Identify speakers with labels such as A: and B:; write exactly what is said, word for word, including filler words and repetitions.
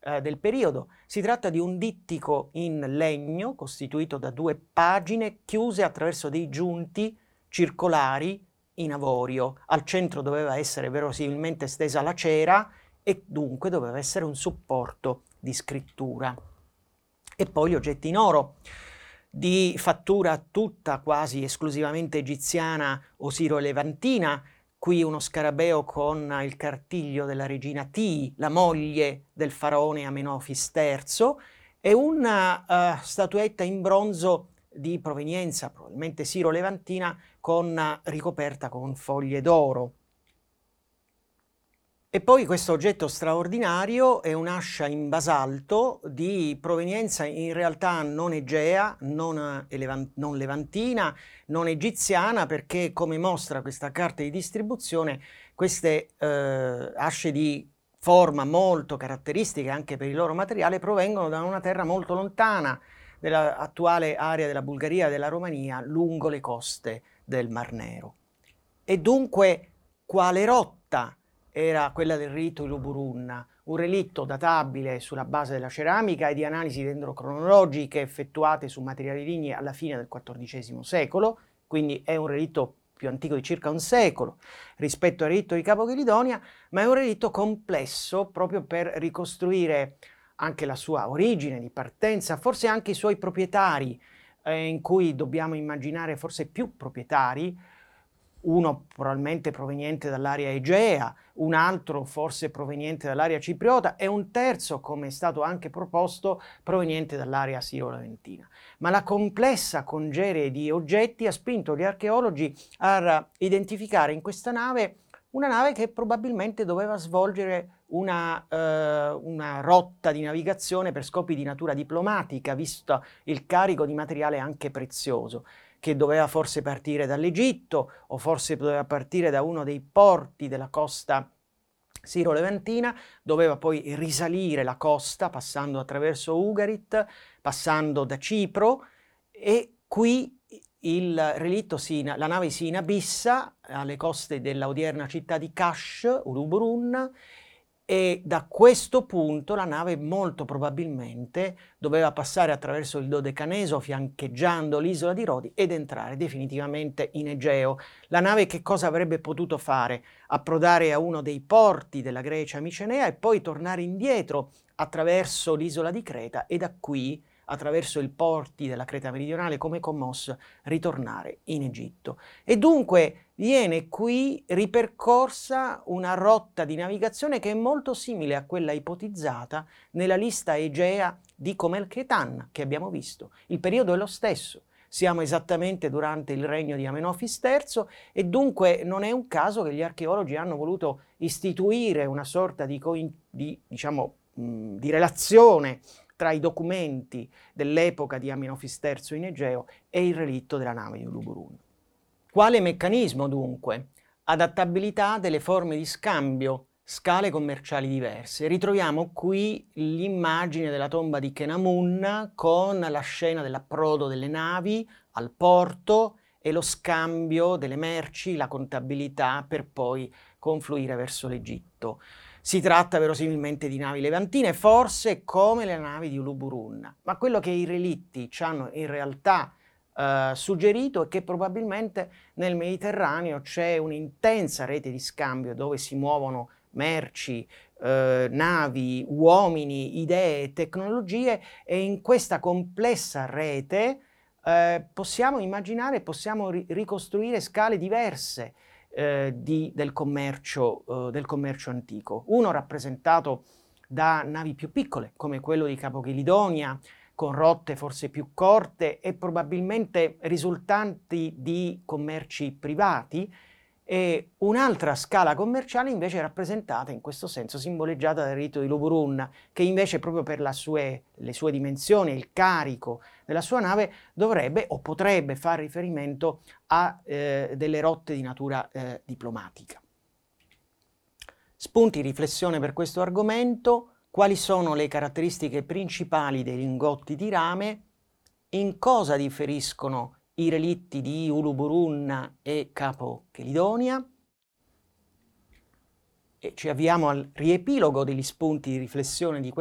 A: eh, del periodo. Si tratta di un dittico in legno costituito da due pagine chiuse attraverso dei giunti circolari in avorio. Al centro doveva essere verosimilmente stesa la cera e dunque doveva essere un supporto di scrittura. E poi gli oggetti in oro, di fattura tutta quasi esclusivamente egiziana o siro-levantina. Qui uno scarabeo con il cartiglio della regina Tii, la moglie del faraone Amenofis terzo, e una uh, statuetta in bronzo di provenienza probabilmente siro-levantina con, uh, ricoperta con foglie d'oro. E poi questo oggetto straordinario è un'ascia in basalto di provenienza in realtà non egea, non, non levantina, non egiziana, perché come mostra questa carta di distribuzione, queste eh, asce di forma molto caratteristiche anche per il loro materiale provengono da una terra molto lontana dell'attuale area della Bulgaria e della Romania, lungo le coste del Mar Nero. E dunque quale rotta era quella del relitto di Luburunna, un relitto databile sulla base della ceramica e di analisi dendrocronologiche effettuate su materiali lignei alla fine del quattordicesimo secolo, quindi è un relitto più antico di circa un secolo rispetto al relitto di Capo Chelidonia, ma è un relitto complesso proprio per ricostruire anche la sua origine di partenza, forse anche i suoi proprietari, eh, in cui dobbiamo immaginare forse più proprietari, uno probabilmente proveniente dall'area egea, un altro forse proveniente dall'area cipriota e un terzo, come è stato anche proposto, proveniente dall'area siro-leventina. Ma la complessa congerie di oggetti ha spinto gli archeologi a identificare in questa nave una nave che probabilmente doveva svolgere una, eh, una rotta di navigazione per scopi di natura diplomatica, visto il carico di materiale anche prezioso, che doveva forse partire dall'Egitto o forse doveva partire da uno dei porti della costa siro-levantina, doveva poi risalire la costa passando attraverso Ugarit, passando da Cipro, e qui il relitto si, la nave si inabissa alle coste della odierna città di Kash, Uluburun, e da questo punto la nave molto probabilmente doveva passare attraverso il Dodecaneso fiancheggiando l'isola di Rodi ed entrare definitivamente in Egeo. La nave che cosa avrebbe potuto fare? Approdare a uno dei porti della Grecia micenea e poi tornare indietro attraverso l'isola di Creta e da qui, attraverso i porti della Creta meridionale come Commos, ritornare in Egitto. E dunque viene qui ripercorsa una rotta di navigazione che è molto simile a quella ipotizzata nella lista egea di Comelchetan che abbiamo visto. Il periodo è lo stesso. Siamo esattamente durante il regno di Amenofis terzo e dunque non è un caso che gli archeologi hanno voluto istituire una sorta di, di, diciamo, mh, di relazione tra i documenti dell'epoca di Amenofis terzo in Egeo e il relitto della nave di Uluburun. Quale meccanismo dunque? Adattabilità delle forme di scambio, scale commerciali diverse. Ritroviamo qui l'immagine della tomba di Chenamun con la scena dell'approdo delle navi al porto e lo scambio delle merci, la contabilità per poi confluire verso l'Egitto. Si tratta verosimilmente di navi levantine, forse come le navi di Uluburun, ma quello che i relitti ci hanno in realtà Uh, suggerito è che probabilmente nel Mediterraneo c'è un'intensa rete di scambio dove si muovono merci, uh, navi, uomini, idee, tecnologie, e in questa complessa rete uh, possiamo immaginare, possiamo ri- ricostruire scale diverse uh, di, del, commercio, uh, del commercio antico. Uno rappresentato da navi più piccole come quello di Capo Chelidonia, con rotte forse più corte e probabilmente risultanti di commerci privati, e un'altra scala commerciale invece rappresentata in questo senso, simboleggiata dal rito di Luburun, che invece proprio per la sue, le sue dimensioni, il carico della sua nave dovrebbe o potrebbe fare riferimento a eh, delle rotte di natura eh, diplomatica. Spunti di riflessione per questo argomento. Quali sono le caratteristiche principali dei lingotti di rame? In cosa differiscono i relitti di Uluburun e Capo Chelidonia? E ci avviamo al riepilogo degli spunti di riflessione di